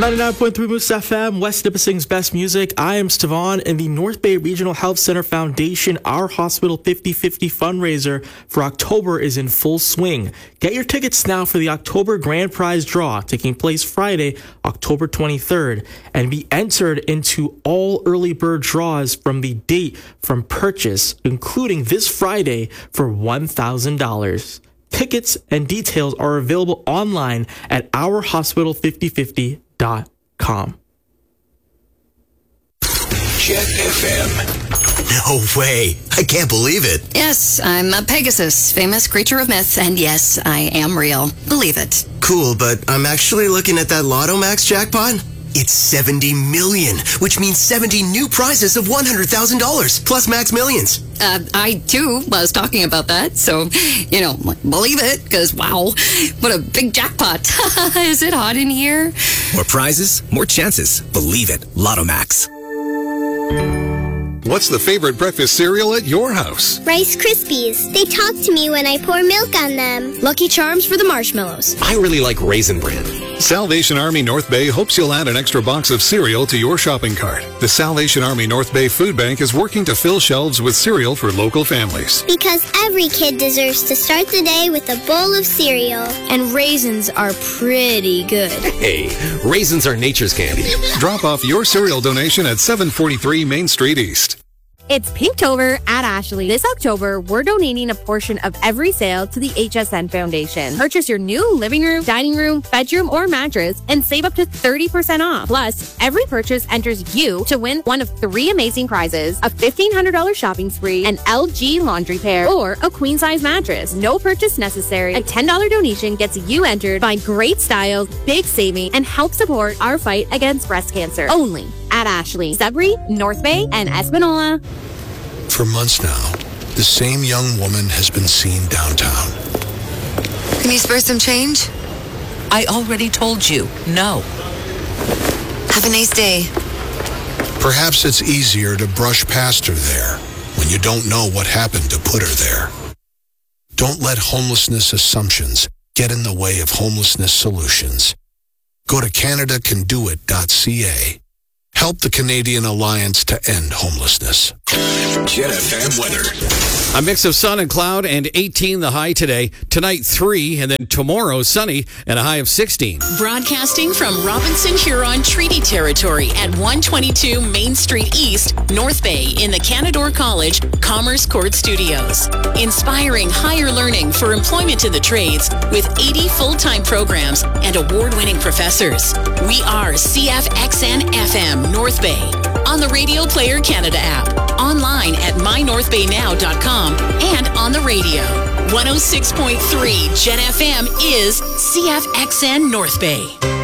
99.3 Moose FM, West Nipissing's best music. I am Stevan, and the North Bay Regional Health Center Foundation, Our Hospital 50/50 fundraiser for October is in full swing. Get your tickets now for the October Grand Prize draw, taking place Friday, October 23rd, and be entered into all early bird draws from the date from purchase, including this Friday, for $1,000. Tickets and details are available online at ourhospital5050.com. Jet FM. No way. I can't believe it. Yes, I'm a Pegasus, famous creature of myth, and yes, I am real. Believe it. Cool, but I'm actually looking at that Lotto Max jackpot. It's 70 million, which means 70 new prizes of $100,000 plus Max Millions. I too was talking about that, so, believe it, because wow, what a big jackpot. Is it hot in here? More prizes, more chances. Believe it. Lotto Max. What's the favorite breakfast cereal at your house? Rice Krispies. They talk to me when I pour milk on them. Lucky Charms for the marshmallows. I really like Raisin Bran. Salvation Army North Bay hopes you'll add an extra box of cereal to your shopping cart. The Salvation Army North Bay Food Bank is working to fill shelves with cereal for local families. Because every kid deserves to start the day with a bowl of cereal. And raisins are pretty good. Hey, raisins are nature's candy. Drop off your cereal donation at 743 Main Street East. It's Pinktober at Ashley. This October, we're donating a portion of every sale to the HSN Foundation. Purchase your new living room, dining room, bedroom, or mattress and save up to 30% off. Plus, every purchase enters you to win one of 3 amazing prizes: a $1,500 shopping spree, an LG laundry pair, or a queen-size mattress. No purchase necessary. A $10 donation gets you entered. Find great styles, big saving, and help support our fight against breast cancer. Only at Ashley, Sudbury, North Bay, and Espanola. For months now, the same young woman has been seen downtown. Can you spare some change? I already told you, no. Have a nice day. Perhaps it's easier to brush past her there when you don't know what happened to put her there. Don't let homelessness assumptions get in the way of homelessness solutions. Go to CanadaCanDoIt.ca. Help the Canadian Alliance to End Homelessness. Jet FM weather. A mix of sun and cloud, and 18 the high today. Tonight 3, and then tomorrow sunny and a high of 16. Broadcasting from Robinson Huron Treaty Territory at 122 Main Street East, North Bay in the Canadore College Commerce Court Studios. Inspiring higher learning for employment in the trades with 80 full-time programs and award-winning professors. We are CFXN FM North Bay on the Radio Player Canada app, online at mynorthbaynow.com, and on the radio. 106.3 Jet FM is CFXN North Bay.